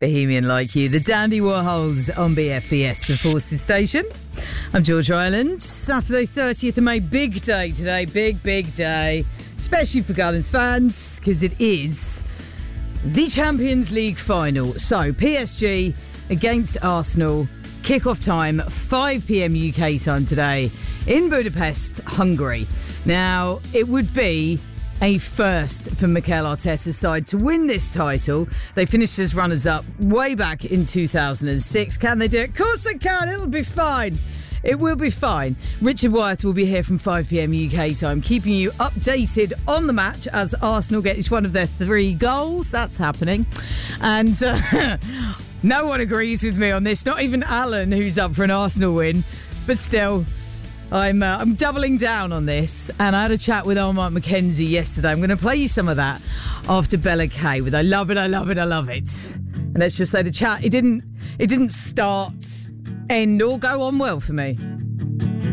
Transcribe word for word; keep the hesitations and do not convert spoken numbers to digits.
Bohemian Like You, the Dandy Warhols on B F B S, the Forces Station. I'm George Ireland. Saturday, thirtieth of May, big day today, big, big day, especially for Gunners fans, because it is the Champions League final. So, P S G against Arsenal, kick-off time, five p.m. U K time today in Budapest, Hungary. Now, it would be a first for Mikel Arteta's side to win this title. They finished as runners-up way back in two thousand six. Can they do it? Of course they can. It'll be fine. It will be fine. Richard Wyeth will be here from five p.m. U K time, keeping you updated on the match as Arsenal get each one of their three goals. That's happening. And uh, no one agrees with me on this, not even Alan, who's up for an Arsenal win. But still, I'm uh, I'm doubling down on this, and I had a chat with Omar McKenzie yesterday. I'm going to play you some of that after Bella Kay with I Love It, I Love It, I Love It. And let's just say the chat, it didn't, it didn't start, end, or go on well for me.